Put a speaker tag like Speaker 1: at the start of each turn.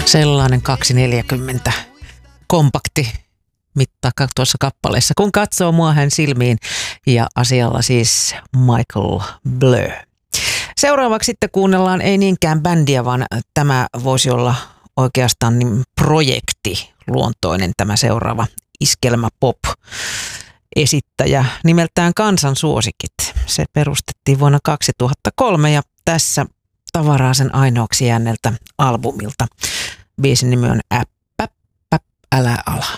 Speaker 1: Sellainen 240 kompakti mittaa tuossa kappaleessa, kun katsoo mua hän silmiin, ja asialla siis Michael Blur. Seuraavaksi sitten kuunnellaan ei niinkään bändiä, vaan tämä voisi olla oikeastaan niin projekti luontoinen tämä seuraava iskelmä pop esittäjä nimeltään Kansan suosikit. Se perustettiin vuonna 2003 ja tässä tavaraa sen ainoaksi jääneeltä albumilta. Biisin nimi on Äppä, älä ala.